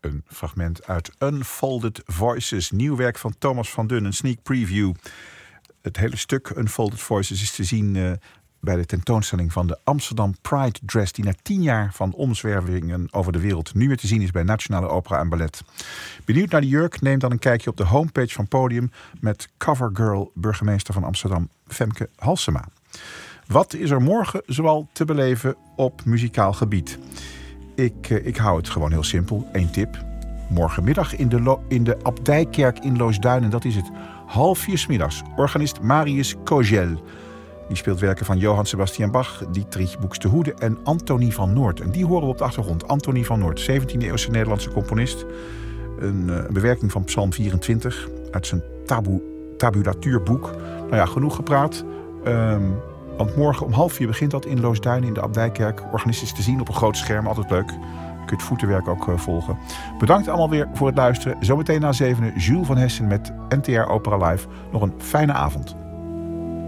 een fragment uit Unfolded Voices, nieuw werk van Thomas van Dun, een sneak preview. Het hele stuk Unfolded Voices is te zien bij de tentoonstelling van de Amsterdam Pride Dress, die na 10 jaar van omzwervingen over de wereld nu weer te zien is bij Nationale Opera en Ballet. Benieuwd naar de jurk? Neem dan een kijkje op de homepage van Podium met covergirl burgemeester van Amsterdam, Femke Halsema. Wat is er morgen zoal te beleven op muzikaal gebied? Ik hou het gewoon heel simpel. 1 tip. Morgenmiddag in de Abdijkerk in Loosduinen, dat is het 3:30 'middags. Organist Marius Kogel. Die speelt werken van Johann Sebastian Bach, Dietrich Buxtehude en Antonie van Noort. En die horen we op de achtergrond. Antonie van Noort, 17e-eeuwse Nederlandse componist. Een bewerking van Psalm 24 uit zijn tabulatuurboek. Nou ja, genoeg gepraat. Want morgen om 3:30 begint dat in Loosduinen in de Abdijkerk. Organist is te zien op een groot scherm, altijd leuk. Je kunt het voetenwerk ook volgen. Bedankt allemaal weer voor het luisteren. Zometeen na 7:00 Jules van Hessen met NTR Opera Live. Nog een fijne avond.